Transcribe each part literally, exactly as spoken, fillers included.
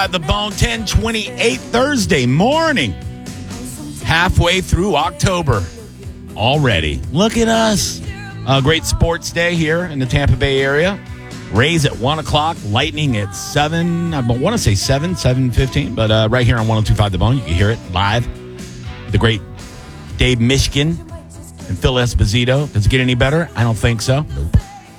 At the Bone, ten twenty-eight Thursday morning. Halfway through October already. Look at us. A great sports day here in the Tampa Bay area. Rays at one o'clock, Lightning at seven. I want to say seven, seven fifteen, but uh, right here on one oh two point five The Bone, you can hear it live. The great Dave Mishkin and Phil Esposito. Does it get any better? I don't think so. Nope.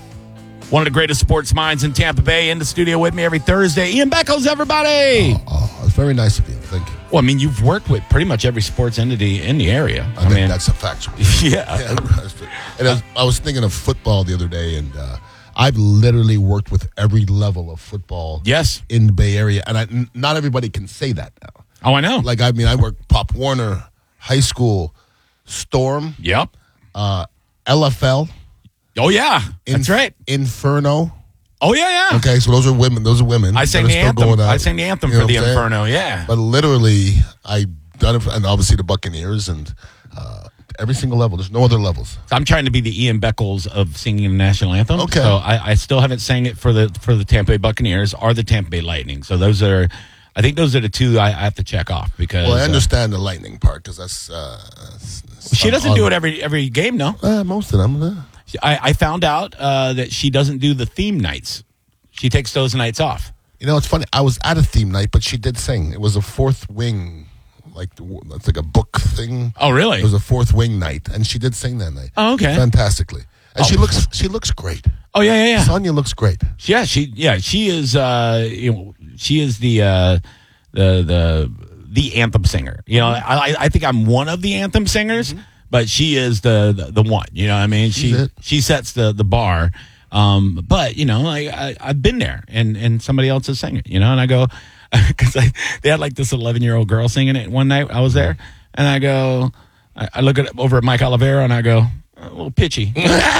One of the greatest sports minds in Tampa Bay in the studio with me every Thursday. Ian Beckles, everybody. Oh, oh, that's very nice of you. Thank you. Well, I mean, you've worked with pretty much every sports entity in the area. I, I think mean, that's a fact. Yeah. yeah and I was, I was thinking of football the other day, and uh, I've literally worked with every level of football yes. in the Bay Area, and I, n- not everybody can say that now. Oh, I know. Like, I mean, I worked Pop Warner, high school, Storm, Yep. uh, L F L. Oh, yeah. That's Inf- right. Inferno. Oh, yeah, yeah. Okay, so those are women. Those are women. I sang the anthem. I sang the anthem You know for the what I'm saying? Inferno, yeah. But literally, I done it, for, and obviously the Buccaneers, and uh, every single level. There's no other levels. I'm trying to be the Ian Beckles of singing the national anthem. Okay. So I, I still haven't sang it for the for the Tampa Bay Buccaneers or the Tampa Bay Lightning. So those are, I think those are the two I, I have to check off because. Well, I understand uh, the Lightning part because that's. Uh, she doesn't do it every every game, no. Uh, most of them. Uh. I, I found out uh, that she doesn't do the theme nights. She takes those nights off. You know, it's funny. I was at a theme night, but she did sing. It was a fourth wing, like it's like a book thing. Oh, really? It was a fourth wing night, and she did sing that night. Oh, okay. Fantastically, and oh. she looks she looks great. Oh yeah, yeah, yeah. Sonia looks great. Yeah, she yeah she is. Uh, you know, she is the uh, the the the anthem singer. You know, I I think I'm one of the anthem singers. Mm-hmm. But she is the, the the one, you know what I mean? She it. she sets the, the bar. Um, but, you know, I, I, I've been there, and, and somebody else is singing, you know? And I go, because they had like this eleven-year-old girl singing it one night. I was there, and I go, I, I look at over at Mike Oliveira, and I go, a little pitchy.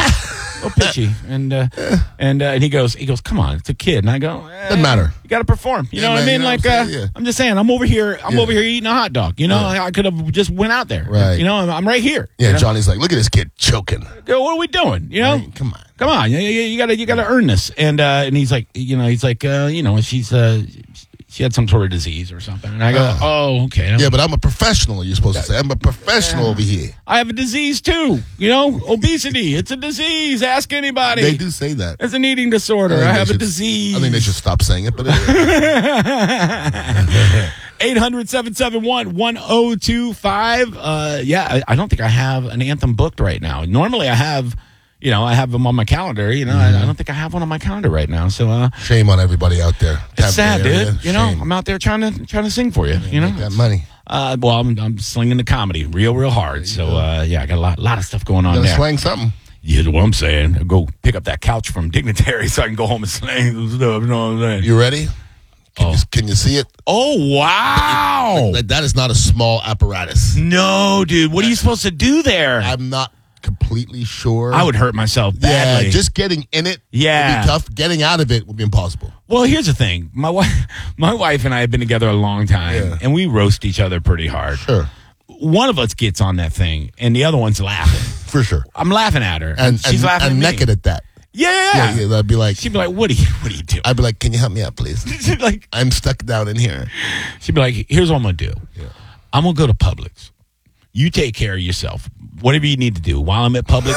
A little pitchy. And uh, and uh, and he goes, he goes, come on, it's a kid. And I go, eh, doesn't matter. You got to perform. You yeah, know man, what I mean? you know Like, what I'm, uh, yeah. I'm just saying, I'm over here. I'm yeah. over here eating a hot dog. You know, yeah. I could have just went out there. Right. You know, I'm, I'm right here. Yeah, you know? Johnny's like, look at this kid choking. Go, what are we doing? You know, Right, come on, come on. You, you, you gotta, you gotta earn this. And uh, and he's like, you know, he's like, uh, you know, she's uh, she had some sort of disease or something. And I go, Uh, oh, okay. Yeah, but I'm a professional. You're supposed to say I'm a professional yeah. over here. I have a disease too. You know, obesity. It's a disease. Ask anybody. They do say that. It's an eating disorder. I, I have should, a disease. I think they should stop saying it. But eight hundred, seven seven one, one oh two five. Uh, yeah, I, I don't think I have an anthem booked right now. Normally I have, you know, I have them on my calendar. You know, mm-hmm. I, I don't think I have one on my calendar right now. So uh, shame on everybody out there. It's sad, area. dude. You know, Shame. I'm out there trying to trying to sing for you. You know, Make that money. Uh, well, I'm, I'm slinging the comedy real, real hard. So uh, yeah, I got a lot, lot of stuff going on You gotta there. swing something. Yeah, what I'm saying. I'll go pick up that couch from Dignitary so I can go home and slang some stuff. You know what I'm saying? You ready? Can, Oh. you, can you see it? Oh, wow. Like, that is not a small apparatus. No, dude. What are you supposed to do there? I'm not completely sure. I would hurt myself badly. Yeah, just getting in it Yeah. would be tough. Getting out of it would be impossible. Well, here's the thing. My wife, my wife and I have been together a long time, Yeah. and we roast each other pretty hard. Sure. One of us gets on that thing, and the other one's laughing. For sure. I'm laughing at her, and, And, she's and, laughing and at me. naked at that. Yeah, yeah, Yeah, yeah, I'd be like, She'd be like, "What are you? What are you doing?" I'd be like, can you help me out, please? She'd like, I'm stuck down in here. she'd be like, "Here's what I'm gonna do. Yeah. I'm gonna go to Publix. You take care of yourself. Whatever you need to do while I'm at Publix,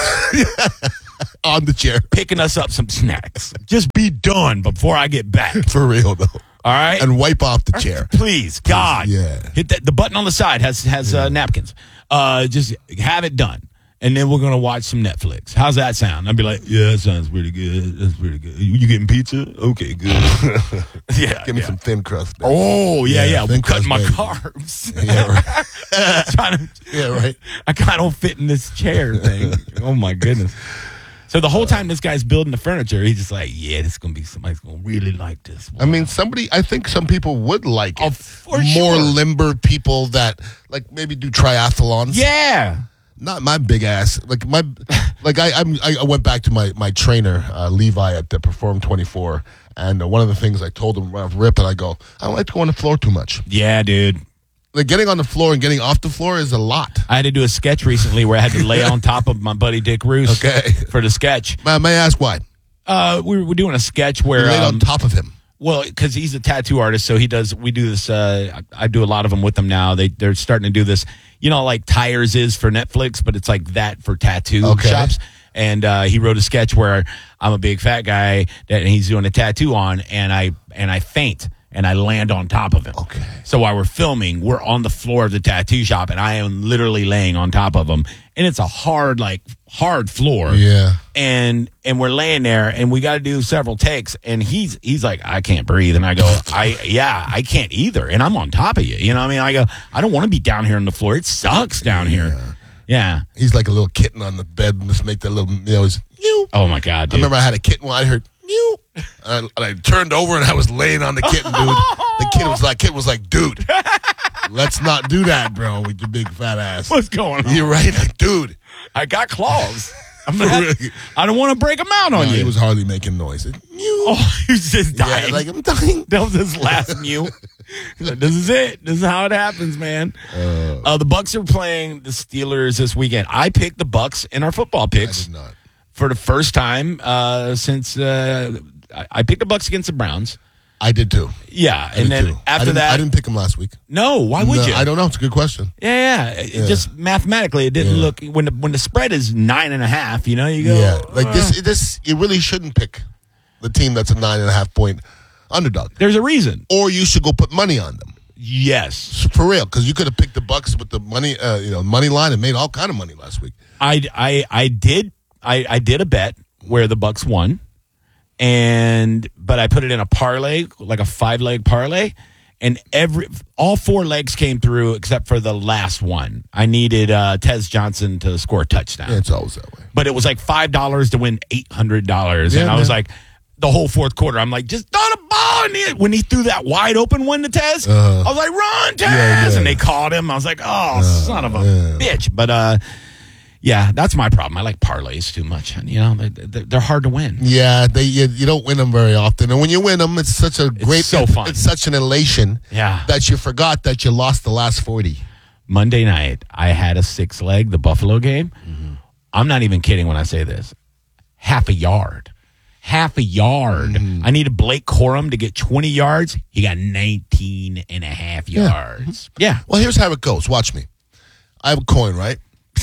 On the chair. picking us up some snacks. Just be done before I get back. For real, though. All right." And wipe off the chair. Please, God, yeah. hit that. The button on the side has has uh, napkins. Uh, just have it done, and then we're gonna watch some Netflix. How's that sound? I'd be like, yeah, that sounds pretty good. That's pretty good. You, you getting pizza? Okay, good. yeah, Give me yeah. some thin crust. baby. Oh yeah, Yeah, yeah. We're thin cutting crust, my baby. carbs. Yeah, right. Trying to, Yeah, right. I kind of don't fit in this chair thing. Oh my goodness. So the whole time this guy's building the furniture, he's just like, yeah, this is going to be somebody's going to really like this. I mean, somebody, I think some people would like it. Oh, for More sure. limber people that, like, maybe do triathlons. Yeah. Not my big ass. Like, my, like, I I'm, I went back to my, my trainer, uh, Levi, at the Perform twenty-four, and uh, one of the things I told him right off rip, and I go, I don't like to go on the floor too much. Yeah, dude. Like, getting on the floor and getting off the floor is a lot. I had to do a sketch recently where I had to lay on top of my buddy Dick Roos Okay. for the sketch. May, may I ask why? Uh, we were doing a sketch You where laid um, on top of him. Well, because he's a tattoo artist, so he does. We do this. Uh, I, I do a lot of them with them now. They they're starting to do this. You know, like Tires is for Netflix, but it's like that for tattoo Okay. shops. And uh, he wrote a sketch where I'm a big fat guy that and he's doing a tattoo on, and I and I faint and I land on top of him. Okay. So while we're filming, we're on the floor of the tattoo shop, and I am literally laying on top of him, and it's a hard, like hard floor. Yeah. And and we're laying there, and we got to do several takes, and he's he's like, I can't breathe, and I go, I yeah, I can't either, and I'm on top of you. You know what I mean? I go, I don't want to be down here on the floor. It sucks down here. Yeah. He's like a little kitten on the bed and just make that little, you know, his, meow. Oh my God, dude. I remember I had a kitten when I heard, meow. And I, and I turned over and I was laying on the kitten, dude. The kid was like, kid was like, dude, let's not do that, bro, with your big fat ass. What's going on? You're right, like, dude. I got claws. I'm gonna have, I don't want to break them out on No, you. he was hardly making noise. It, meow. Oh, he was just dying. Yeah, like, I'm dying. That was his last mew. He's like, this is it. This is how it happens, man. Uh, uh, the Bucks are playing the Steelers this weekend. I picked the Bucks in our football I picks did not. for the first time uh, since uh, I, I picked the Bucks against the Browns. I did too. Yeah, I and did then too. I after didn't- that, I didn't pick him last week. no. Why would No, you? I don't know. It's a good question. Yeah, yeah. It Yeah. Just mathematically, it didn't Yeah. look when the when the spread is nine and a half. You know, you go, Yeah, like uh, this. This you really shouldn't pick the team that's a nine and a half point underdog, There's a reason. or you should go put money on them Yes, for real, because you could have picked the Bucks with the money, uh, you know, money line and made all kind of money last week. I, I, I did I, I did a bet where the Bucks won, and but I put it in a parlay, like a five leg parlay, and every all four legs came through except for the last one. I needed uh, Tez Johnson to score a touchdown, Yeah, it's always that way. but it was like five dollars to win eight hundred dollars, Yeah, and I was man. like. The whole fourth quarter, I'm like, just throw the ball in the When he threw that wide open one to Tez, Uh-huh. I was like, run, Tez! Yeah, yeah. And they called him. I was like, oh, son of a yeah. bitch. But, uh, yeah, that's my problem. I like parlays too much. You know, they, they- they're hard to win. Yeah, they you, you don't win them very often, and when you win them, it's such a great, so fun. It's such an elation Yeah. that you forgot that you lost the last forty. Monday night, I had a six leg, the Buffalo game. Mm-hmm. I'm not even kidding when I say this. Half a yard. Half a yard. Mm-hmm. I needed Blake Corum to get twenty yards. He got nineteen and a half Yeah. yards. Yeah. Well, here's how it goes. Watch me. I have a coin, right?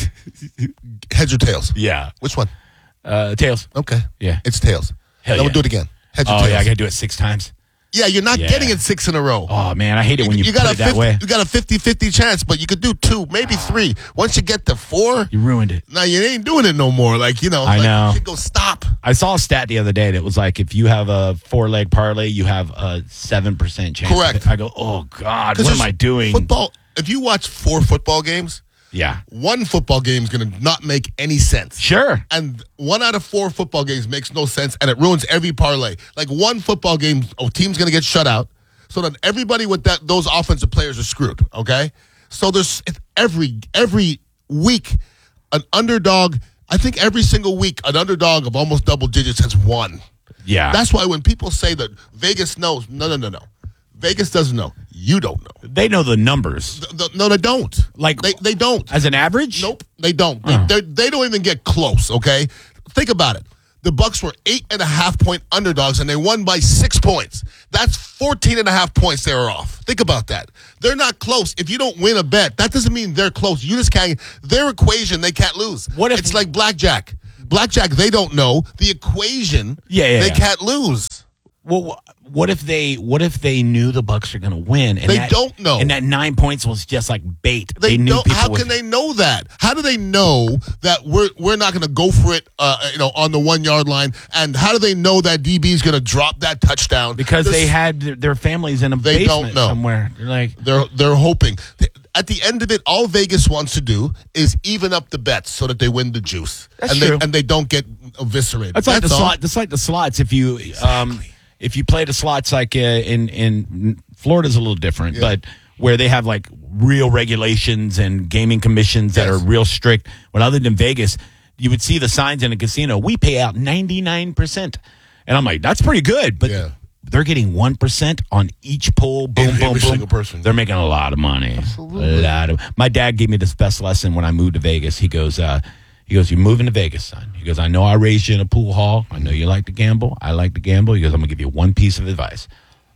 Heads or tails? Yeah. Which one? Uh, tails. Okay. Yeah. It's tails. Hell then yeah. we'll do it again. Heads or Oh, tails? yeah, I got to do it six times. Yeah, you're not Yeah. getting it six in a row. Oh, man, I hate it when you, got put a it that fifty, way. You got a fifty-fifty chance, but you could do two, maybe three. Once you get to four, You ruined it. now you ain't doing it no more. Like, you know, I like, know. you should go stop. I saw a stat the other day that was like if you have a four leg parlay, you have a seven percent chance. Correct. I go, oh, God, 'Cause what am there's I doing? Football, if you watch four football games, Yeah. one football game is going to not make any sense. Sure. And one out of four football games makes no sense, and it ruins every parlay. Like one football game, a team's going to get shut out, so then everybody with that those offensive players are screwed. Okay, so there's it's every every week an underdog. I think every single week an underdog of almost double digits has won. Yeah. That's why when people say that Vegas knows, no, no, no, no. Vegas doesn't know. You don't know. They know the numbers. Th- th- No, they don't. Like- they they don't. As an average? Nope, they don't. They, Oh. they they don't even get close. Okay, think about it. The Bucks were eight and a half point underdogs, and they won by six points. That's fourteen and a half points they were off. Think about that. They're not close. If you don't win a bet, that doesn't mean they're close. You just can't. Their equation, they can't lose. What if- it's like blackjack? Blackjack, they don't know the equation. Yeah, yeah, they yeah. can't lose. Well, wh- what if they what if they knew the Bucks are going to win? And They that, don't know. and that nine points was just like bait. They, knew don't. people How would- can they know that? How do they know that we're we're not going to go for it? Uh, you know, on the one yard line. And how do they know that D B is going to drop that touchdown? Because There's- they had their- their families in a They don't basement know. somewhere. They're like, They're they're hoping. At the end of it, all Vegas wants to do is even up the bets so that they win the juice, That's and true. they and they don't get eviscerated. It's like That's the all. slot. It's like the slots. If you um, if you play the slots like uh, in in Florida's a little different, Yeah. but where they have like real regulations and gaming commissions that Yes. are real strict. When other than Vegas, you would see the signs in a casino. We pay out ninety nine percent, and I'm like, that's pretty good, but. Yeah. They're getting one percent on each pull. Boom, Every boom, boom. single person. They're making a lot of money. Absolutely. A lot of. My dad gave me this best lesson when I moved to Vegas. He goes, uh, he goes, "You're moving to Vegas, son." He goes, "I know I raised you in a pool hall. I know you like to gamble. I like to gamble." He goes, "I'm gonna give you one piece of advice: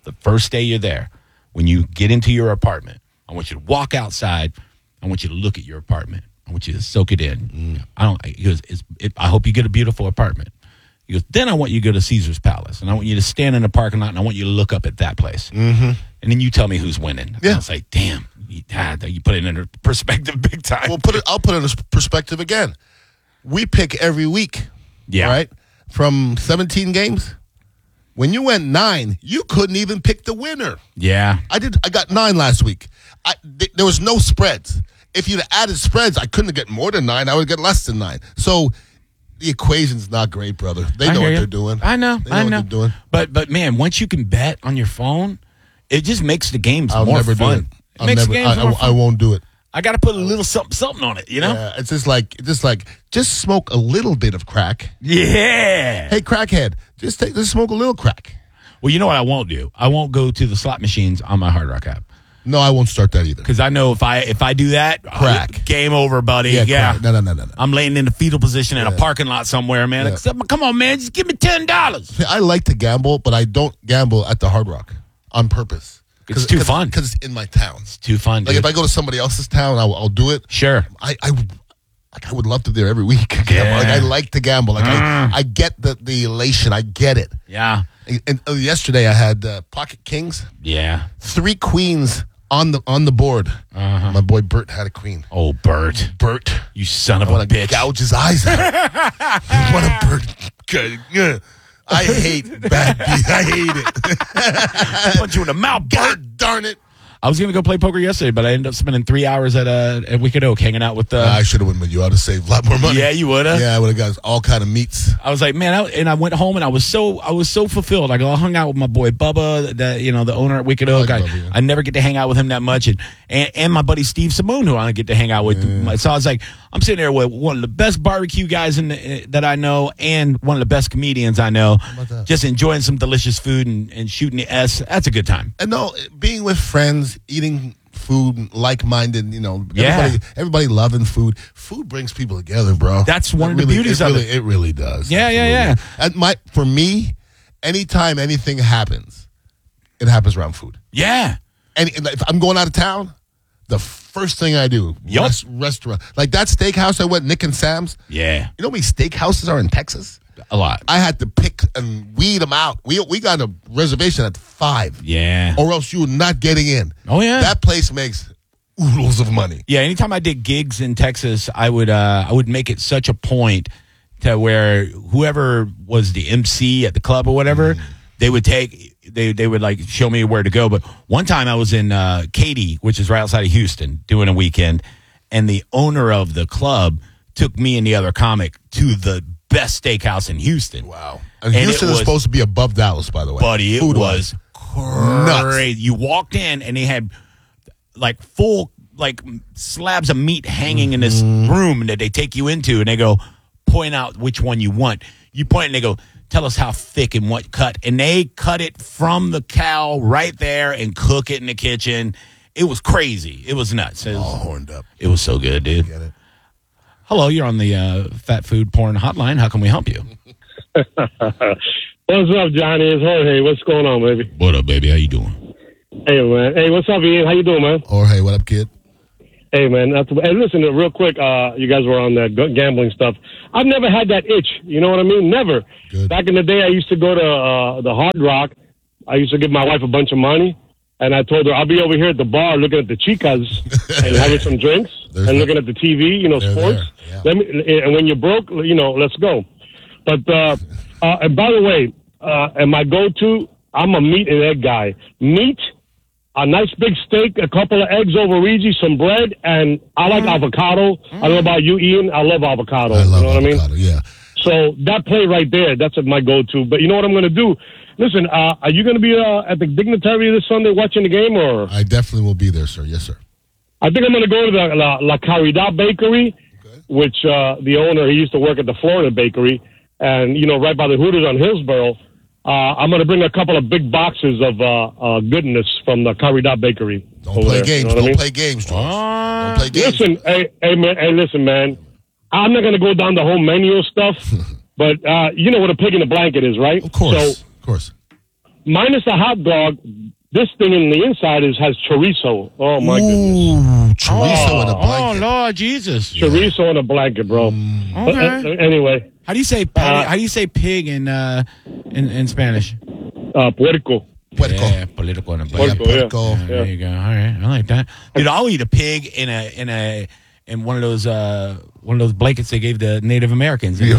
the first day you're there, when you get into your apartment, I want you to walk outside. I want you to look at your apartment. I want you to soak it in. Mm. I don't. He goes, it's, it, I hope you get a beautiful apartment. He goes, then I want you to go to Caesar's Palace, and I want you to stand in the parking lot, and I want you to look up at that place. Mm-hmm. And then you tell me who's winning. Yeah. I was like, damn, you, ah, you put it in perspective big time. Well, put it. I'll put it in perspective again. We pick every week. Yeah. Right? From seventeen games, when you went nine, you couldn't even pick the winner. Yeah. I did. I got nine last week. I, th- there was no spreads. If you'd added spreads, I couldn't get more than nine. I would get less than nine. So the equation's not great, brother. They I know what you. they're doing. I know. They know I what know. they're doing. But but man, once you can bet on your phone, it just makes the games I'll more never fun. do it. It I'll makes never, the games I, more I, fun. I won't do it. I got to put a little something something on it, you know? Yeah, it's just like just like just smoke a little bit of crack. Yeah. Hey, crackhead, just take just smoke a little crack. Well, you know what I won't do? I won't go to the slot machines on my Hard Rock app. No, I won't start that either. Because I know if I if I do that, crack. oh, game over, buddy. Yeah, Yeah. crack. No, no, no, no, no. I'm laying in the fetal position in Yeah. a parking lot somewhere, man. Yeah. Like, come on, man. Just give me ten dollars. I like to gamble, but I don't gamble at the Hard Rock on purpose. It's too cause, fun. Because it's in my town. It's too fun, dude. Like, if I go to somebody else's town, I'll, I'll do it. Sure. I, I, like, I would love to be there every week. Yeah. Like, I like to gamble. Like, Mm. I, I get the, the elation. I get it. Yeah. And, and uh, yesterday I had uh, pocket kings, Yeah. three queens on the on the board. Uh-huh. My boy Bert had a queen. Oh, Bert. Bert. You son of I a want to bitch. gouge his eyes out. What a Bert. Good. Yeah. I hate bad beat. I hate it. Punch you in the mouth, Bert. God darn it. I was going to go play poker yesterday, but I ended up spending three hours at uh, at Wicked Oak hanging out with the. Uh, I should have went, but you ought to save a lot more money. Yeah, you would have. Yeah, I would have got all kind of meats. I was like, man, I, and I went home and I was so I was so fulfilled. Like, I hung out with my boy Bubba, the you know the owner at Wicked Oak. like I, Bubba, yeah. I never get to hang out with him that much, and and, and my buddy Steve Simone, who I get to hang out with. Yeah. So I was like, I'm sitting there with one of the best barbecue guys in the, that I know, and one of the best comedians I know, about that? just enjoying some delicious food and, and shooting the S. That's a good time. And no, being with friends, eating food, like-minded, you know, Yeah. everybody, everybody loving food. Food brings people together, bro. That's one It of the really- beauties it of really, it. It really does. Yeah, yeah, yeah. And my, for me, anytime anything happens, it happens around food. Yeah. And if I'm going out of town, the first thing I do, Yup. rest, restaurant. Like that steakhouse I went, Nick and Sam's. Yeah. You know how many steakhouses are in Texas? A lot. I had to pick and weed them out. We we got a reservation at five. Yeah. Or else you're not getting in. Oh, yeah. That place makes oodles of money. Yeah, anytime I did gigs in Texas, I would uh, I would make it such a point to where whoever was the M C at the club or whatever, Mm. they would take they they would like show me where to go. But one time I was in uh, Katy, which is right outside of Houston, doing a weekend, and the owner of the club took me and the other comic to the best steakhouse in Houston. Wow. And, And Houston it is was- supposed to be above Dallas, by the way. Buddy, it Food-wise. was Nuts. crazy. You walked in and they had like full like slabs of meat hanging in this Mm-hmm. room that they take you into, and they go point out which one you want. You point and they go, tell us how thick and what cut, and they cut it from the cow right there and cook it in the kitchen. It was crazy. It was nuts. It was, All horned up. it was so good, dude. Get it? Hello, you're on the uh, Fat Food Porn Hotline. How can we help you? What's up, Johnny? It's Jorge. What's going on, baby? What up, baby? How you doing? Hey, man. Hey, what's up, Ian? How you doing, man? Or, hey, what up, kid? Hey, man. That's, hey, listen, real quick, uh, you guys were on that g- gambling stuff. I've never had that itch. You know what I mean? Never. Good. Back in the day, I used to go to uh, the Hard Rock. I used to give my wife a bunch of money, and I told her, I'll be over here at the bar looking at the chicas and having some drinks There's and that. looking at the T V, you know, They're sports. there, yeah. Let me, and when you're broke, you know, let's go. But, uh, uh, and by the way, uh, and my go-to, I'm a meat and egg guy. Meat, a nice big steak, a couple of eggs over Ouija, some bread, and I like avocado. I don't know about you, Ian. I love avocado. I love you know what I mean? avocado, yeah. So that play right there, that's my go-to. But you know what I'm going to do? Listen, uh, are you going to be uh, at the Dignitary this Sunday watching the game, or? I definitely will be there, sir. Yes, sir. I think I'm going to go to the La, La Caridad Bakery, Okay. which uh, the owner, he used to work at the Florida Bakery, and, you know, right by the Hooters on Hillsborough. Uh, I'm going to bring a couple of big boxes of uh, uh, goodness from the Caridad Bakery. Don't over play there, games. you know what I Don't mean? play games, George. Ah. Don't play games. Listen, hey, hey, man, hey, listen, man. I'm not going to go down the whole menu of stuff, but uh, you know what a pig in a blanket is, right? Of course. So, of course. minus a hot dog, this thing in the inside is has chorizo. Oh my goodness. Ooh, chorizo oh, in a oh, blanket. Lord Jesus. Chorizo in a blanket, bro. Okay. But, uh, anyway, How do you say patty, Uh, how do you say pig in uh in, in Spanish? uh, puerco. Puerco. Yeah, political in a Yeah, blanket. Puerco, yeah. puerco. Yeah, there you go. All right, I like that. Dude, I'll eat a pig in a in a in one of those uh one of those blankets they gave the Native Americans. I'll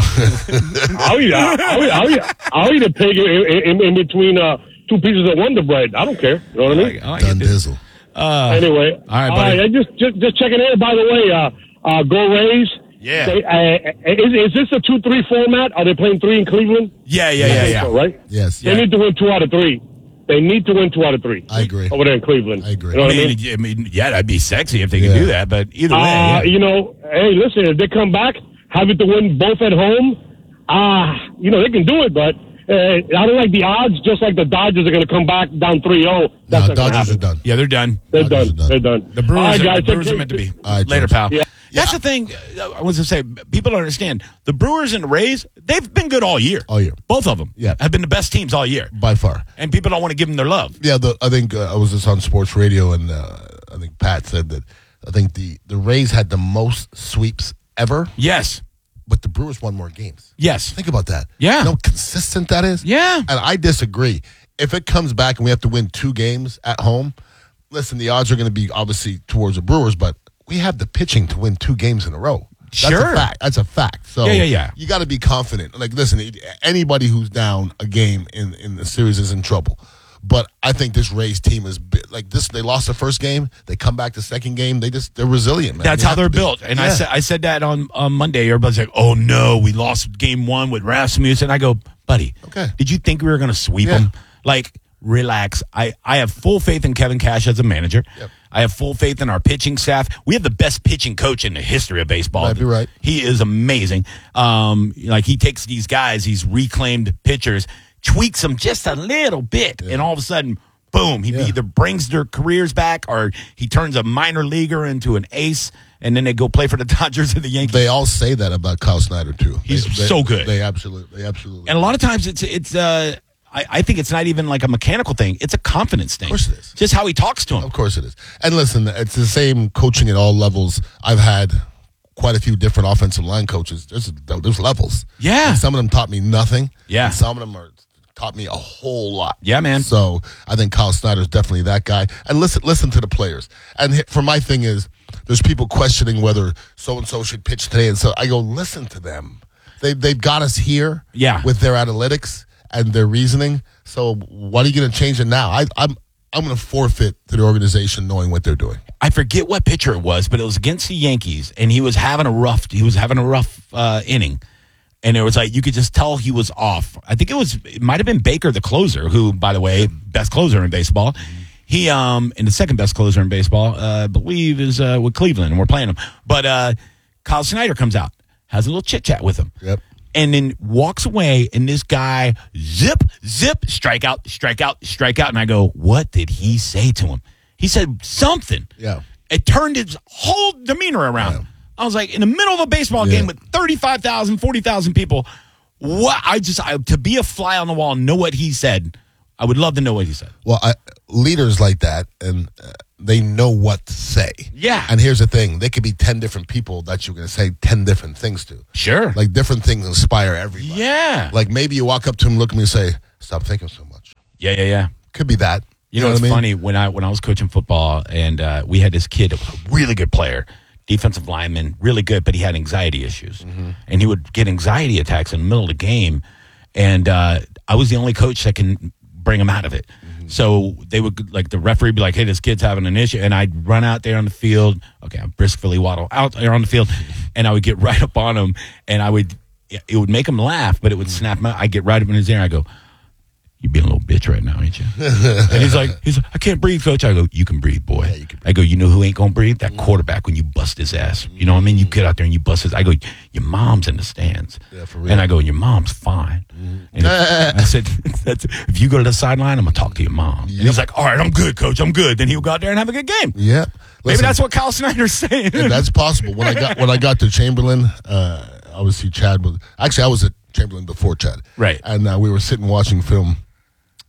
eat, I'll, eat, I'll, eat, I'll eat a pig in, in, in between uh, two pieces of Wonder Bread. I don't care. You know what I mean? I like Done it, dude. dizzle. Uh, Anyway, all right, buddy. I just, just just checking in. By the way, uh, uh, go Rays. Yeah. They, uh, is, is this a two three format? Are they playing three in Cleveland? yeah, yeah, yeah, yeah. So, right? Yes. They need to win two out of three. They need to win two out of three. I agree. Over there in Cleveland. I agree. You know I what I mean? mean, I mean, yeah, that'd be sexy if they could Yeah. do that. But either way, Uh, yeah. You know, hey, listen, if they come back, have it to win both at home, ah, you know, they can do it, but uh, I don't like the odds, just like the Dodgers are going to come back down three oh. That's No, not gonna Dodgers are happen. done. yeah, they're done. They're Dodgers done. are They're done. done. The Brewers, All right, are, guys, the take Brewers are care. meant to be. All right, Later, George. pal. Yeah. That's the thing. uh, I was going to say, people don't understand. The Brewers and the Rays, they've been good all year. All year. Both of them Yeah. have been the best teams all year. By far. And people don't want to give them their love. Yeah, the, I think uh, I was just on sports radio, and uh, I think Pat said that I think the, the Rays had the most sweeps ever, Yes. but the Brewers won more games. Yes. Think about that. Yeah. You know how consistent that is? Yeah. And I disagree. If it comes back and we have to win two games at home, listen, the odds are going to be obviously towards the Brewers, but we have the pitching to win two games in a row. That's Sure. a fact. That's a fact. So Yeah, yeah, yeah. you got to be confident. Like, listen, anybody who's down a game in, in the series is in trouble. But I think this Rays team is bi- like this. They lost the first game. They come back the second game. They just they're resilient, man. That's You how have they're to be. built. And I Yeah. said I said that on, on Monday. Everybody's like, "Oh no, we lost game one with Rasmussen." And I go, "Buddy, Okay. did you think we were going to sweep Yeah. them? Like, relax. I, I have full faith in Kevin Cash as a manager. Yep. I have full faith in our pitching staff. We have the best pitching coach in the history of baseball. Might be right. He is amazing. Um, like he takes these guys, these reclaimed pitchers, tweaks them just a little bit, and all of a sudden, boom, he Yeah. either brings their careers back or he turns a minor leaguer into an ace, and then they go play for the Dodgers and the Yankees. They all say that about Kyle Snyder too. He's They- they- so good. They absolutely, they absolutely. And a lot of times it's it's uh I, I think it's not even like a mechanical thing. It's a confidence thing. Of course it is. Just how he talks to him. Of course it is. And listen, it's the same coaching at all levels. I've had quite a few different offensive line coaches. There's there's levels. Yeah. And some of them taught me nothing. Yeah. And some of them are taught me a whole lot. Yeah, man. So I think Kyle Snyder's definitely that guy. And listen, listen to the players. And hi- for my thing is, there's people questioning whether so and so should pitch today, and so I go listen to them. They they've got us here. Yeah. With their analytics and their reasoning. So what are you going to change it now? I, I'm I'm going to forfeit to the organization knowing what they're doing. I forget what pitcher it was, but it was against the Yankees, and he was having a rough. He was having a rough uh, inning, and it was like you could just tell he was off. I think it was. It might have been Baker, the closer, who, by the way, best closer in baseball. He um, and the second best closer in baseball, uh, I believe, is uh, with Cleveland, and we're playing him. But uh, Kyle Snyder comes out, has a little chit chat with him. Yep. And then walks away, and this guy, zip, zip, strike out, strike out, strike out. And I go, what did he say to him? He said something. Yeah. It turned his whole demeanor around. Yeah. I was like, in the middle of a baseball Yeah. game with thirty-five thousand, forty thousand people, what? I just, I, to be a fly on the wall and know what he said, I would love to know what he said. Well, I, leaders like that, and uh, they know what to say. Yeah. And here's the thing: they could be ten different people that you're going to say ten different things to. Sure. Like different things inspire everybody. yeah. Like maybe you walk up to him, look at me, and say, "Stop thinking so much." yeah, yeah, yeah. Could be that. You know, what it's I mean? funny when I when I was coaching football and uh, we had this kid, a really good player, defensive lineman, really good, but he had anxiety issues, Mm-hmm. and he would get anxiety attacks in the middle of the game, and uh, I was the only coach that can bring him out of it. Mm-hmm. So they would like the referee would be like, "Hey, this kid's having an issue," and I'd run out there on the field. Okay, I'm briskly waddle out there on the field, and I would get right up on him, and I would it would make him laugh, but it would snap him out. I get right up in his ear, and I go, "You being a little bitch right now, ain't you?" And he's like, he's like, "I can't breathe, coach." I go, "You can breathe, boy." Yeah, you can breathe. I go, "You know who ain't gonna breathe? That quarterback when you bust his ass. You know what I mean? You get out there and you bust his." I go, "Your mom's in the stands." Yeah, for real. And I go, "Your mom's fine." And I said, That's, "If you go to the sideline, I'm gonna talk to your mom." And he's like, "All right, I'm good, coach. I'm good." Then he'll go out there and have a good game. Yeah. Maybe Listen, that's what Kyle Snyder's saying. yeah, that's possible. When I got when I got to Chamberlain, uh, obviously Chad was actually I was at Chamberlain before Chad. Right. And uh, we were sitting watching film.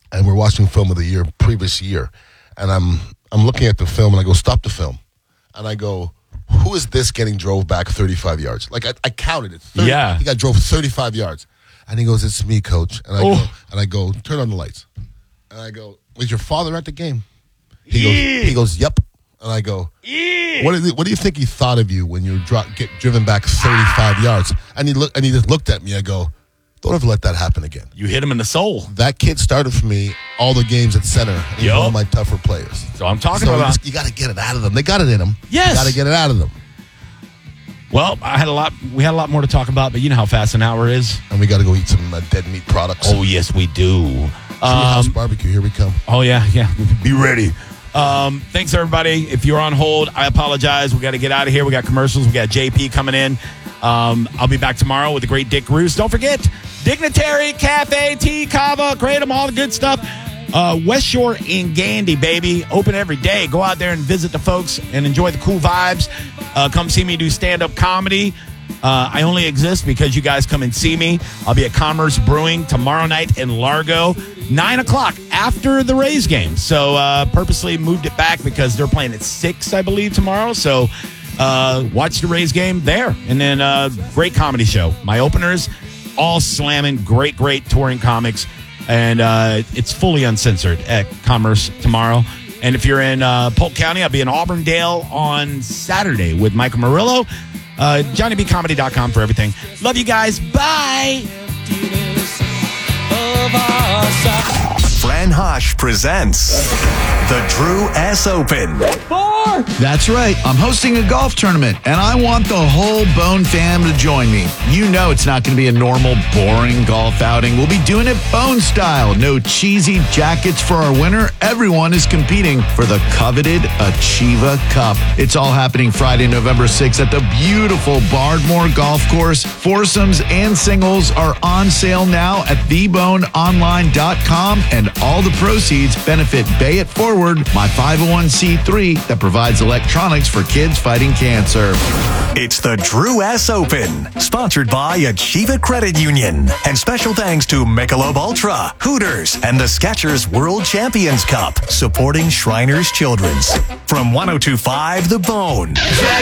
and we're watching film of the year, previous year, and I'm I'm looking at the film, and I go, stop the film, and I go, who is this getting drove back thirty-five yards? Like I, I counted it. thirty, Yeah, he got drove thirty-five yards, and he goes, it's me, coach, and I oh. go, and I go, turn on the lights, and I go, was your father at the game? He goes, he goes, yep, and I go, what do you, what do you think he thought of you when you dro- get driven back thirty-five yards? And he look, and he just looked at me. I go, don't ever let that happen again. You hit him in the soul. That kid started for me all the games at center. And he's Yep. one of my tougher players. So I'm talking So you, about. just- you got to get it out of them. They got it in them. Yes. You got to get it out of them. Well, I had a lot. We had a lot more to talk about, but you know how fast an hour is. And we got to go eat some uh, dead meat products. Oh yes, we do. Treehouse Um, barbecue. Here we come. oh yeah, yeah. Be ready. Um, thanks everybody. If you're on hold, I apologize. We got to get out of here. We got commercials. We got J P coming in. Um, I'll be back tomorrow with the great Dick Roos. Don't forget Dignitary Cafe, Tea, Kava, Kratom, all the good stuff. Uh, West Shore in Gandy, baby. Open every day. Go out there and visit the folks and enjoy the cool vibes. Uh, come see me do stand-up comedy. Uh, I only exist because you guys come and see me. I'll be at Commerce Brewing tomorrow night in Largo, nine o'clock after the Rays game. So uh, purposely moved it back because they're playing at six, I believe, tomorrow. So uh, watch the Rays game there. And then uh, great comedy show. My openers, all slamming, great, great touring comics. And uh, it's fully uncensored at Commerce tomorrow. And if you're in uh, Polk County, I'll be in Auburndale on Saturday with Michael Murillo. Uh, Johnny B Comedy dot com for everything. Love you guys. Bye. Fran Hosh presents the Drew S. Open. That's right. I'm hosting a golf tournament, and I want the whole Bone fam to join me. You know it's not going to be a normal, boring golf outing. We'll be doing it Bone style. No cheesy jackets for our winner. Everyone is competing for the coveted Achieva Cup. It's all happening Friday, November sixth at the beautiful Bardmore Golf Course. Foursomes and singles are on sale now at the bone online dot com, and all the proceeds benefit Bay It Forward, my five oh one c three that provides electronics for kids fighting cancer. It's the Drew S. Open, sponsored by Achieva Credit Union. And special thanks to Michelob Ultra, Hooters, and the Skechers World Champions Cup, supporting Shriners Children's. From one oh two point five The Bone.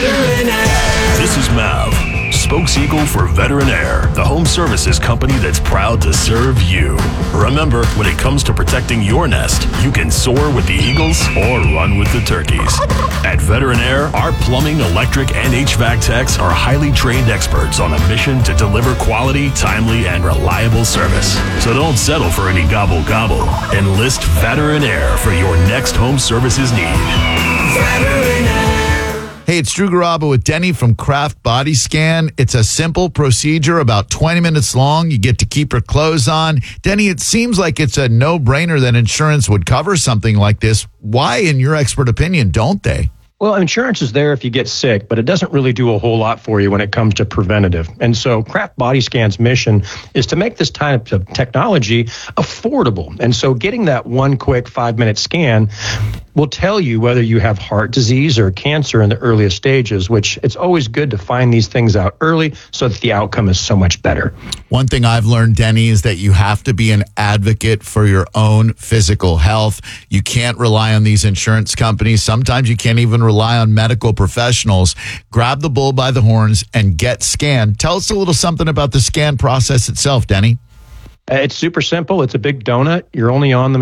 This is Mav, spokes-eagle for Veteran Air, the home services company that's proud to serve you. Remember, when it comes to protecting your nest, you can soar with the eagles or run with the turkeys. At Veteran Air, our plumbing, electric, and H V A C techs are highly trained experts on a mission to deliver quality, timely, and reliable service. So don't settle for any gobble-gobble. Enlist Veteran Air for your next home services need. Veteran Air. Hey, it's Drew Garabo with Denny from Kraft Body Scan. It's a simple procedure, about twenty minutes long. You get to keep your clothes on. Denny, it seems like it's a no-brainer that insurance would cover something like this. Why, in your expert opinion, don't they? Well, insurance is there if you get sick, but it doesn't really do a whole lot for you when it comes to preventative. And so Kraft Body Scan's mission is to make this type of technology affordable. And so getting that one quick five-minute scan will tell you whether you have heart disease or cancer in the earliest stages, which it's always good to find these things out early so that the outcome is so much better. One thing I've learned, Denny, is that you have to be an advocate for your own physical health. You can't rely on these insurance companies. Sometimes you can't even rely on medical professionals. Grab the bull by the horns and get scanned. Tell us a little something about the scan process itself, Denny. It's super simple. It's a big donut. You're only on the